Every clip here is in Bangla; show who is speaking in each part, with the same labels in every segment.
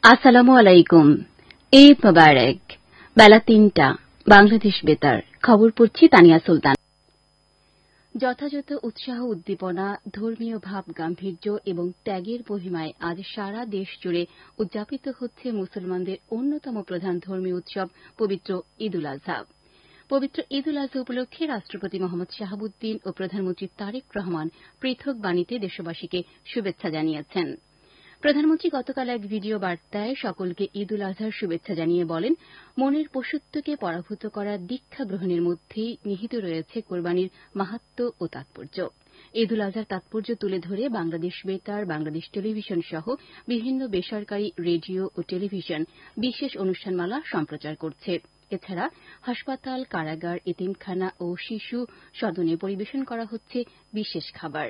Speaker 1: আসসালামু আলাইকুম। ঈদ মোবারক। বেলা ৩টা, বাংলাদেশ বেতার। খবর পড়ছি তানিয়া সুলতান। যথাযথ উৎসাহ উদ্দীপনা, ধর্মীয় ভাব গাম্ভীর্য এবং ত্যাগের মহিমায় আজ সারা দেশ জুড়ে উদযাপিত হচ্ছে মুসলমানদের অন্যতম প্রধান ধর্মীয় উৎসব পবিত্র ঈদ উল আজহা। পবিত্র ঈদ উল আজহা উপলক্ষে রাষ্ট্রপতি মোহাম্মদ শাহাবুদ্দিন ও প্রধানমন্ত্রী তারেক রহমান পৃথক বাণীতে দেশবাসীকে শুভেচ্ছা জানিয়েছেন। প্রধানমন্ত্রী গতকাল এক ভিডিও বার্তায় সকলকে ঈদ উল আজহার শুভেচ্ছা জানিয়ে বলেন, মনের পশুত্বকে পরাভূত করার দীক্ষা গ্রহণের মধ্যেই নিহিত রয়েছে কোরবানির মাহাত্ম্য ও তাৎপর্য। ঈদ উল আজহার তাৎপর্য তুলে ধরে বাংলাদেশ বেতার, বাংলাদেশ টেলিভিশন সহ বিভিন্ন বেসরকারি রেডিও ও টেলিভিশন বিশেষ অনুষ্ঠানমালা সম্প্রচার করছে। এছাড়া হাসপাতাল, কারাগার, এতিমখানা ও শিশু সদনে পরিবেশন করা হচ্ছে বিশেষ খাবার।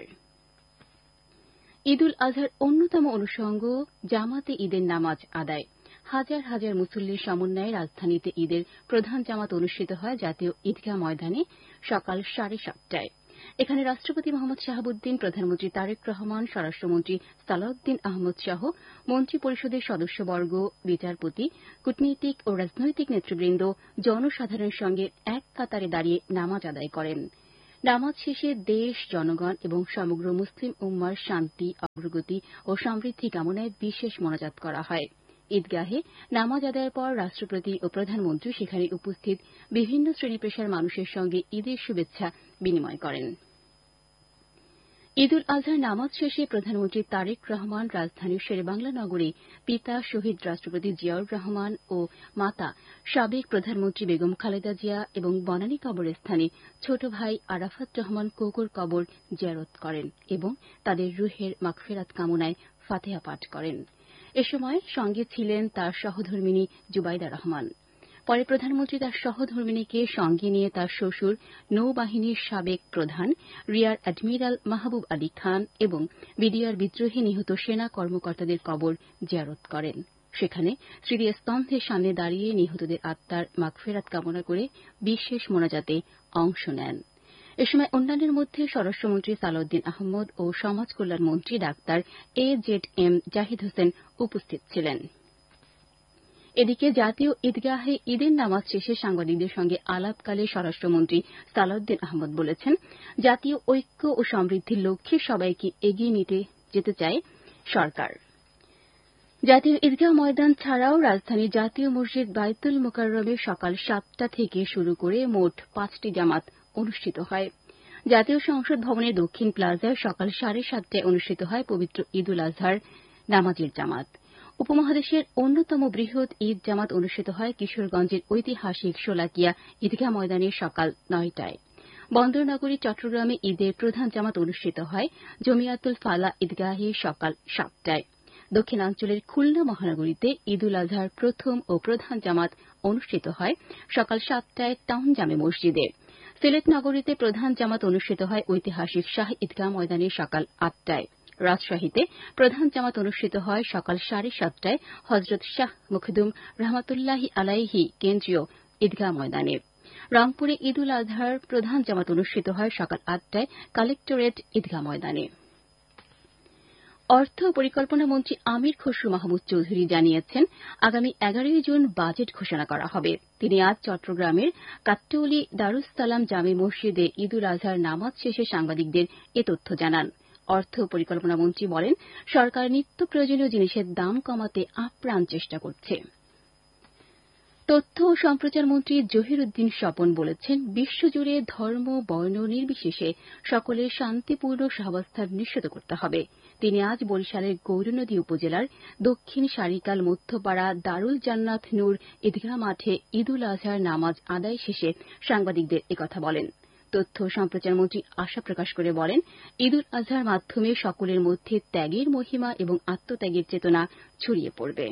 Speaker 1: ঈদ উল আজহার অন্যতম অনুষঙ্গ জামাতে ঈদের নামাজ আদায়। হাজার হাজার মুসল্লির সমন্বয়ে রাজধানীতে ঈদের প্রধান জামাত অনুষ্ঠিত হয় জাতীয় ঈদগাহ ময়দানে সকাল 7:30টায়। এখানে রাষ্ট্রপতি মোহাম্মদ শাহাবুদ্দিন, প্রধানমন্ত্রী তারেক রহমান, স্বরাষ্ট্রমন্ত্রী সালাউদ্দিন আহমদ সহ মন্ত্রিপরিষদের সদস্যবর্গ, বিচারপতি, কূটনীতিক ও রাজনৈতিক নেতৃবৃন্দ জনসাধারণের সঙ্গে এক কাতারে দাঁড়িয়ে নামাজ আদায় করেন। নামাজ শেষে দেশ, জনগণ এবং সমগ্র মুসলিম উম্মার শান্তি, অগ্রগতি ও সমৃদ্ধি কামনায় বিশেষ মোনাজাত করা হয়। ঈদগাহে নামাজ আদায়ের পর রাষ্ট্রপতি ও প্রধানমন্ত্রী সেখানে উপস্থিত বিভিন্ন শ্রেণী পেশার মানুষের সঙ্গে ঈদের শুভেচ্ছা বিনিময় করেন। ঈদ উল আজহার নামাজ শেষে প্রধানমন্ত্রী তারেক রহমান রাজধানীর শেরেবাংলা নগরে পিতা শহীদ রাষ্ট্রপতি জিয়াউর রহমান ও মাতা সাবেক প্রধানমন্ত্রী বেগম খালেদা জিয়া এবং বনানী কবরস্থানে ছোট ভাই আরাফাত রহমান কোকোর কবর জিয়ারত করেন এবং তাদের রুহের মাগফিরাত কামনায় ফাতিহা পাঠ করেন। এ সময় সঙ্গে ছিলেন তার সহধর্মিণী জুবাইদা রহমান। পরে প্রধানমন্ত্রী তার সহধর্মিণীকে সঙ্গে নিয়ে তার শ্বশুর নৌবাহিনীর সাবেক প্রধান রিয়ার অ্যাডমিরাল মাহবুব আলী খান এবং বিডিআর বিদ্রোহে নিহত সেনা কর্মকর্তাদের কবর জিয়ারত করেন। সেখানে স্মৃতিস্তম্ভের সামনে দাঁড়িয়ে নিহতদের আত্মার মাগফিরাত কামনা করে বিশেষ মোনাজাতে অংশ নেন। এ সময় অন্যান্যের মধ্যে স্বরাষ্ট্রমন্ত্রী সালাউদ্দিন আহমদ ও সমাজ কল্যাণ মন্ত্রী ডাক্তার AZM জাহিদ হোসেন উপস্থিত ছিলেন। এদিকে জাতীয় ঈদগাহে ঈদের নামাজ শেষে সাংবাদিকদের সঙ্গে আলাপকালে স্বরাষ্ট্রমন্ত্রী সালাউদ্দিন আহমদ বলেছেন, জাতীয় ঐক্য ও সমৃদ্ধির লক্ষ্যে সবাইকে এগিয়ে নিতে যেতে চায় সরকার। জাতীয় ঈদগাহ ময়দান ছাড়াও রাজধানীর জাতীয় মসজিদ বায়তুল মোকাররমে সকাল 7টা থেকে শুরু করে মোট 5টি জামাত অনুষ্ঠিত হয়। জাতীয় সংসদ ভবনের দক্ষিণ প্লাজায় সকাল 7:30টায় অনুষ্ঠিত হয় পবিত্র ঈদ উল আজহার নামাজের জামাত। উপমহাদেশের অন্যতম বৃহৎ ঈদ জামাত অনুষ্ঠিত হয় কিশোরগঞ্জের ঐতিহাসিক শোলাকিয়া ঈদগাহ ময়দানে সকাল 9টায়। বন্দরনগরী চট্টগ্রামে ঈদের প্রধান জামাত অনুষ্ঠিত হয় জমিয়াতুল ফালাহ ঈদগাহে সকাল 7টায়। দক্ষিণাঞ্চলের খুলনা মহানগরীতে ঈদ উল আজহার প্রথম ও প্রধান জামাত অনুষ্ঠিত হয় সকাল 7টায় টাউন জামে মসজিদে। সিলেট নগরীতে প্রধান জামাত অনুষ্ঠিত হয় ঐতিহাসিক শাহ ঈদগাহ ময়দানে সকাল 8টায়। রাজশাহীতে প্রধান জামাত অনুষ্ঠিত হয় সকাল 7:30টায় হজরত শাহ মুখদুম রহমাতুল্লাহি আলাইহি কেন্দ্রীয় ঈদগাহ ময়দানে। রংপুরে ঈদ উল আজহার প্রধান জামাত অনুষ্ঠিত হয় সকাল 8টায় কালেক্টরেট ঈদগাহ ময়দানে। অর্থ ও পরিকল্পনা মন্ত্রী আমির খসরু মাহমুদ চৌধুরী জানিয়েছেন, আগামী 11ই জুন বাজেট ঘোষণা করা হবে। তিনি আজ চট্টগ্রামের কাট্টৌলি দারুস সালাম জামে মসজিদে ঈদ উল আজহার নামাজ শেষে সাংবাদিকদের এ তথ্য জানান। অর্থ ও পরিকল্পনা মন্ত্রী বলেন, সরকার নিত্য প্রয়োজনীয় জিনিসের দাম কমাতে আপ্রাণ চেষ্টা করছে। তথ্য ও সম্প্রচার মন্ত্রী জহিরুদ্দিন স্বপন বলেছেন, বিশ্বজুড়ে ধর্ম, বর্ণ নির্বিশেষে সকলের শান্তিপূর্ণ সহাবস্থান নিশ্চিত করতে হবে। তিনি আজ বরিশালের গৌরনদী উপজেলার দক্ষিণ সারিকাল মধ্যপাড়া দারুল জান্নাত নূর ঈদগাহ মাঠে ঈদ উল আজহার নামাজ আদায় শেষে সাংবাদিকদের একথা বলেন। তথ্য ও সম্প্রচার মন্ত্রী আশা প্রকাশ করে বলেন, ঈদ উল আজহার মাধ্যমে সকলের মধ্যে ত্যাগের মহিমা এবং আত্মত্যাগের চেতনা ছড়িয়ে পড়বে।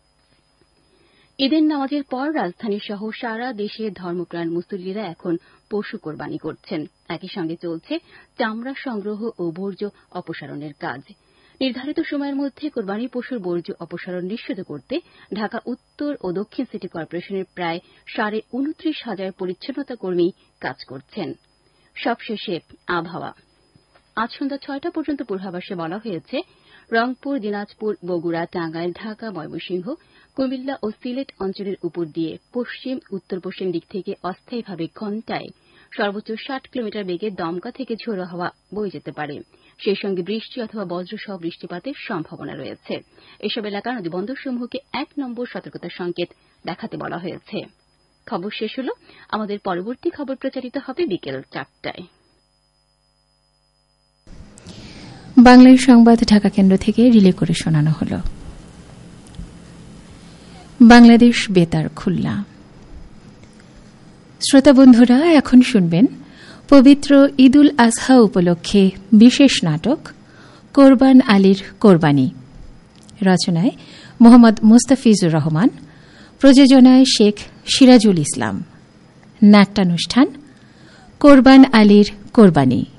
Speaker 1: ঈদের নামাজের পর রাজধানী সহ সারা দেশে ধর্মপ্রাণ মুসল্লিরা এখন পশু কোরবানি করছেন। একই সঙ্গে চলছে চামড়া সংগ্রহ ও বর্জ্য অপসারণের কাজ। নির্ধারিত সময়ের মধ্যে কোরবানি পশুর বর্জ্য অপসারণ নিশ্চিত করতে ঢাকা উত্তর ও দক্ষিণ সিটি কর্পোরেশনের প্রায় 29,500 পরিচ্ছন্নতা কর্মী কাজ করছেন। সবশেষে আবহাওয়া। আজ সন্ধ্যা 6টা পর্যন্ত পূর্বাভাসে বলা হয়েছে, রংপুর, দিনাজপুর, বগুড়া, টাঙ্গাইল, ঢাকা, ময়মনসিংহ, কুমিল্লা ও সিলেট অঞ্চলের উপর দিয়ে পশ্চিম উত্তর পশ্চিম দিক থেকে অস্থায়ীভাবে ঘণ্টায় সর্বোচ্চ ৬০ কিলোমিটার বেগে দমকা থেকে ঝোড়ো হাওয়া বয়ে যেতে পারে। সেই সঙ্গে বৃষ্টি অথবা বজ্রসহ বৃষ্টিপাতের সম্ভাবনা রয়েছে। এসব এলাকার নদীবন্দরসমূহকে ১ নম্বর সতর্কতা সংকেত দেখাতে বলা হয়েছে। খবর শেষ হল। আমাদের পরবর্তী খবর প্রচারিত হবে বিকেল ৪টায়।
Speaker 2: বাংলার সংবাদ ঢাকা কেন্দ্র থেকে রিলে করে শোনানো হল। বাংলাদেশ বেতার খুলনা। শ্রোতা বন্ধুরা, এখন শুনবেন পবিত্র ঈদুল আজহা উপলক্ষে বিশেষ নাটক কোরবান আলীর কোরবানি। রচনায় মোহাম্মদ মুস্তাফিজুর রহমান, প্রযোজনায় শেখ সিরাজুল ইসলাম। নাট্যানুষ্ঠান কোরবান আলীর কোরবানি।